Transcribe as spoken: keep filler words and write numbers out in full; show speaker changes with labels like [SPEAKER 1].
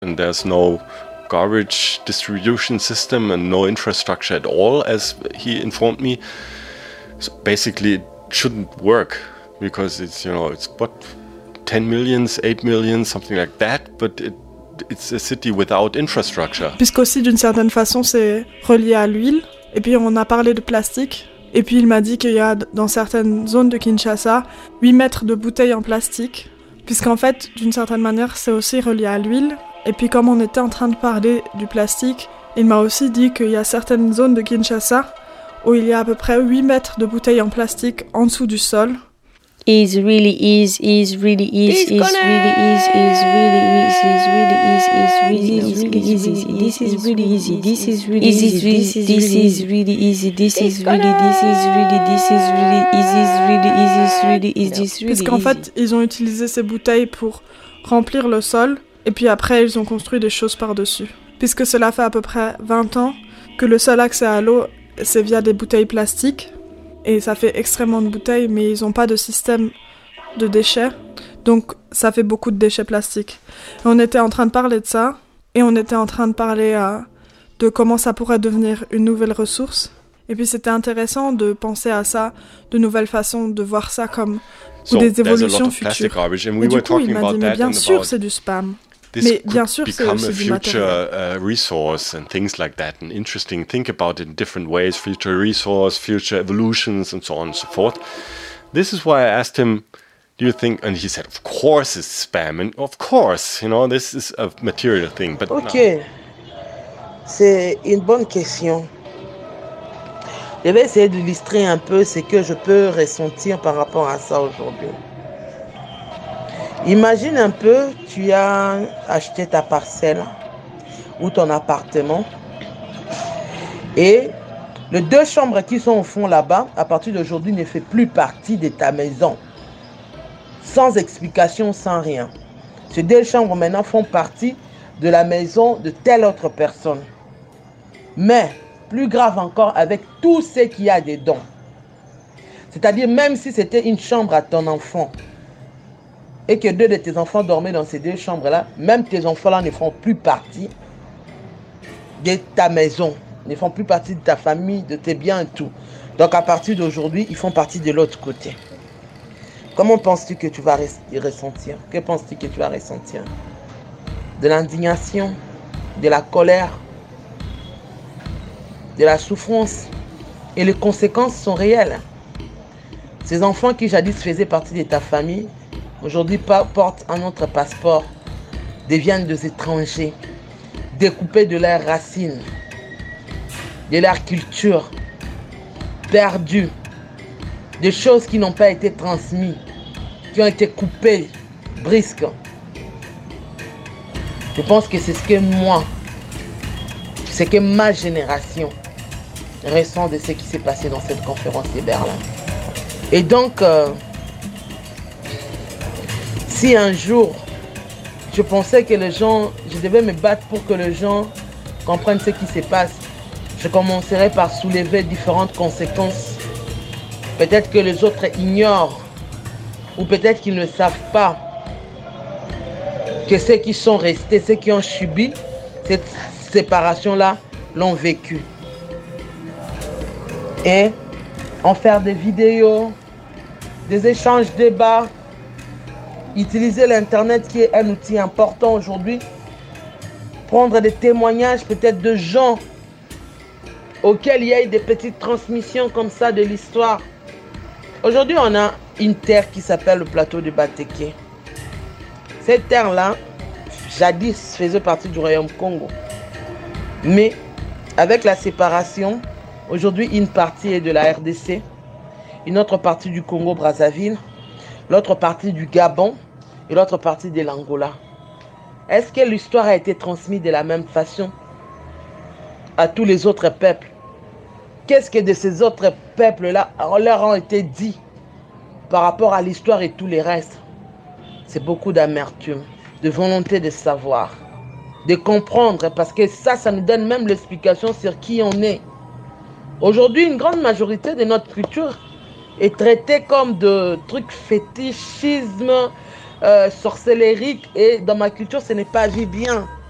[SPEAKER 1] And there's no garbage distribution system and no infrastructure at all, as he informed me. So basically, it shouldn't work because it's, you know, it's what, ten millions, eight millions, something like that, but it, it's a city without infrastructure.
[SPEAKER 2] Puisqu'aussi, d'une certaine façon, c'est relié à l'huile. Et puis, on a parlé de plastique. Et puis, il m'a dit qu'il y a, dans certaines zones de Kinshasa, huit mètres de bouteilles en plastique. Puisqu'en fait, d'une certaine manière, c'est aussi relié à l'huile. Et puis comme on était en train de parler du plastique, il m'a aussi dit qu'il y a certaines zones de Kinshasa où il y a à peu près huit mètres de bouteilles en plastique en dessous du sol.
[SPEAKER 3] Is really is is really is is really is is really is is really is is really is really easy. This is really easy. This is really easy. This is really easy. This is really this is really this is really easy. Really easy. Really easy.
[SPEAKER 2] Puisqu'en fait, ils ont utilisé ces bouteilles pour remplir le sol. Et puis après, ils ont construit des choses par-dessus. Puisque cela fait à peu près vingt ans que le seul accès à l'eau, c'est via des bouteilles plastiques. Et ça fait extrêmement de bouteilles, mais ils n'ont pas de système de déchets. Donc ça fait beaucoup de déchets plastiques. Et on était en train de parler de ça. Et on était en train de parler euh, de comment ça pourrait devenir une nouvelle ressource. Et puis c'était intéressant de penser à ça, de nouvelles façons de voir ça comme
[SPEAKER 1] So,
[SPEAKER 2] ou des évolutions futures.
[SPEAKER 1] Garbage, and we
[SPEAKER 2] Et du
[SPEAKER 1] were
[SPEAKER 2] coup, il
[SPEAKER 1] talking
[SPEAKER 2] m'a
[SPEAKER 1] about
[SPEAKER 2] dit, mais
[SPEAKER 1] that
[SPEAKER 2] bien
[SPEAKER 1] and
[SPEAKER 2] sûr,
[SPEAKER 1] about
[SPEAKER 2] c'est du spam.
[SPEAKER 1] this
[SPEAKER 2] Mais
[SPEAKER 1] could
[SPEAKER 2] bien sûr, c'est
[SPEAKER 1] become
[SPEAKER 2] aussi
[SPEAKER 1] a
[SPEAKER 2] du
[SPEAKER 1] future
[SPEAKER 2] matériel.
[SPEAKER 1] uh, resource and things like that, and interesting. Think about it in different ways: future resource, future evolutions, and so on and so forth. This is why I asked him, "Do you think?" And he said, "Of course, it's spam, and of course, you know, this is a material thing." But
[SPEAKER 4] ok,
[SPEAKER 1] no.
[SPEAKER 4] C'est une bonne question. Je vais essayer d'illustrer un peu ce que je peux ressentir par rapport à ça aujourd'hui. Imagine un peu, tu as acheté ta parcelle ou ton appartement et les deux chambres qui sont au fond là-bas, à partir d'aujourd'hui, ne fait plus partie de ta maison. Sans explication, sans rien. Ces deux chambres maintenant font partie de la maison de telle autre personne. Mais, plus grave encore, avec tout ce qu'il y a dedans. C'est-à-dire, même si c'était une chambre à ton enfant, et que deux de tes enfants dormaient dans ces deux chambres-là, même tes enfants-là ne font plus partie de ta maison, ne font plus partie de ta famille, de tes biens et tout. Donc, à partir d'aujourd'hui, ils font partie de l'autre côté. Comment penses-tu que tu vas ressentir? Que penses-tu que tu vas ressentir? De l'indignation, de la colère, de la souffrance. Et les conséquences sont réelles. Ces enfants qui jadis faisaient partie de ta famille, aujourd'hui portent un autre passeport, deviennent des étrangers, découpés de leurs racines, de leur culture, perdus, des choses qui n'ont pas été transmises, qui ont été coupées, brisques. Je pense que c'est ce que moi, c'est que ma génération ressent de ce qui s'est passé dans cette conférence de Berlin. Et donc, euh, si un jour, je pensais que les gens, je devais me battre pour que les gens comprennent ce qui se passe, je commencerai par soulever différentes conséquences. Peut-être que les autres ignorent, ou peut-être qu'ils ne savent pas que ceux qui sont restés, ceux qui ont subi cette séparation-là, l'ont vécu. Et en faire des vidéos, des échanges, débats, utiliser l'Internet qui est un outil important aujourd'hui, prendre des témoignages peut-être de gens auxquels il y a eu des petites transmissions comme ça de l'histoire. Aujourd'hui, on a une terre qui s'appelle le plateau de Bateke. Cette terre-là, jadis, faisait partie du royaume Congo. Mais avec la séparation, aujourd'hui, une partie est de la R D C, une autre partie du Congo-Brazzaville, l'autre partie du Gabon et l'autre partie de l'Angola. Est-ce que l'histoire a été transmise de la même façon à tous les autres peuples? Qu'est-ce que de ces autres peuples-là leur ont été dit par rapport à l'histoire et tous les restes? C'est beaucoup d'amertume, de volonté de savoir, de comprendre, parce que ça, ça nous donne même l'explication sur qui on est. Aujourd'hui, une grande majorité de notre culture est traitée comme de trucs fétichisme, euh, sorcellerie, et dans ma culture, ce n'est pas vu bien.